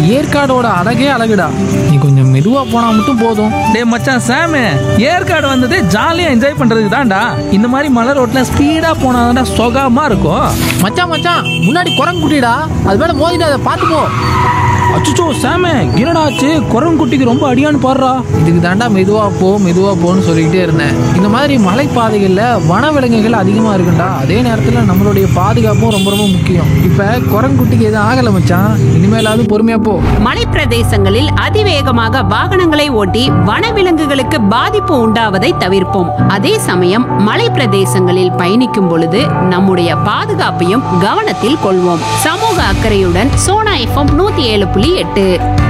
ஏற்காடோட அழகே அழகுடா. நீ கொஞ்சம் மெதுவா போனா மட்டும் போதும். டேய் மச்சான் சாமு, ஏற்காடு வந்தது ஜாலியா என்ஜாய் பண்றதுக்கு தான்டா. இந்த மாதிரி மலை ரோட்ல ஸ்பீடா போனாதான்டா சுகமா இருக்கும். மச்சான் மச்சான், முன்னாடி குரங்கு குட்டிடா, அது மேல மோதிட்டு அதை பார்த்து போ. அச்சோ சாமு, என்னடாச்சு? குரங்குட்டிக்கு ரொம்ப அடியான்னு பாடுறா. இதுக்கு தாண்டா மெதுவா போ மெதுவா போன்னு சொல்லிக்கிட்டே இருந்தேன். இந்த மாதிரி மலைப்பாதைகள்ல வனவிலங்குகள் அதிகமா இருக்குண்டா. அதே நேரத்துல நம்மளுடைய பாதுகாப்பும் ரொம்ப ரொம்ப முக்கியம். இப்ப குரங்குட்டிக்கு எதுவும் ஆகல மச்சான், இனிமேலாவது பொறுமையா போ. மலைப்பிரதேசங்களில் அதிவேகமாக வாகனங்களை ஓட்டி வனவிலங்குகளுக்கு பாதிப்பு உண்டாவதை தவிர்ப்போம். அதே சமயம் மலைப்பிரதேசங்களில் பயணிக்கும் பொழுது நம்முடைய பாதுகாப்பையும் கவனத்தில் கொள்வோம். சமூக அக்கறையுடன் சோனா FM 107.8.